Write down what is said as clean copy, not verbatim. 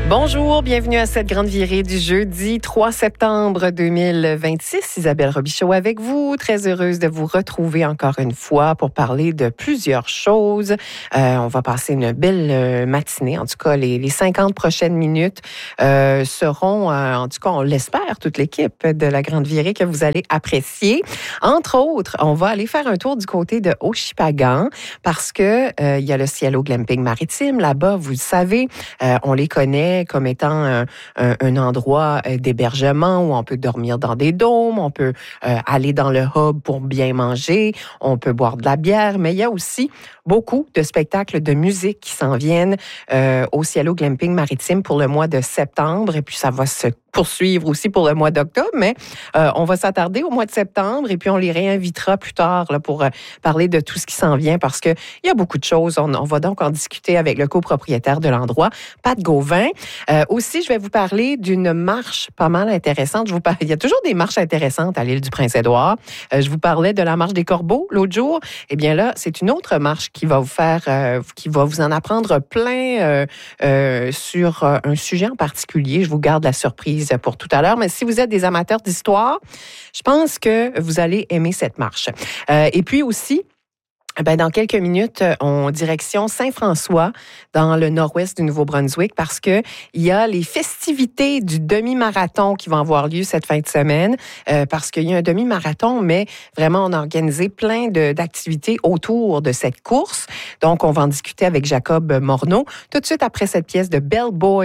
Bonjour, bienvenue à cette grande virée du jeudi 3 septembre 2026. Isabelle Robichaud avec vous. Très heureuse de vous retrouver encore une fois pour parler de plusieurs choses. On va passer une belle matinée. En tout cas, les 50 prochaines minutes seront, en tout cas, on l'espère, toute l'équipe de la grande virée que vous allez apprécier. Entre autres, on va aller faire un tour du côté de Oshipagan parce que il y a le Cielo Glamping Maritime. Là-bas, vous le savez, on les connaît comme étant un endroit d'hébergement où on peut dormir dans des dômes, on peut aller dans le hub pour bien manger, on peut boire de la bière, mais il y a aussi beaucoup de spectacles de musique qui s'en viennent au Cielo Glamping Maritime pour le mois de septembre, et puis ça va se poursuivre aussi pour le mois d'octobre, mais on va s'attarder au mois de septembre et puis on les réinvitera plus tard là, pour parler de tout ce qui s'en vient parce qu'il y a beaucoup de choses. On va donc en discuter avec le copropriétaire de l'endroit, Pat Gauvin. Aussi, je vais vous parler d'une marche pas mal intéressante. Il y a toujours des marches intéressantes à l'île du Prince-Édouard. Je vous parlais de la marche des Corbeaux l'autre jour. Eh bien là, c'est une autre marche qui va vous faire, qui va vous en apprendre plein sur un sujet en particulier. Je vous garde la surprise pour tout à l'heure. Mais si vous êtes des amateurs d'histoire, je pense que vous allez aimer cette marche. Et puis aussi, dans quelques minutes, en direction Saint-François, dans le nord-ouest du Nouveau-Brunswick, parce que il y a les festivités du demi-marathon qui vont avoir lieu cette fin de semaine, parce qu'il y a un demi-marathon, mais vraiment, on a organisé plein d'activités autour de cette course. Donc, on va en discuter avec Jacob Morneau tout de suite après cette pièce de Bellboy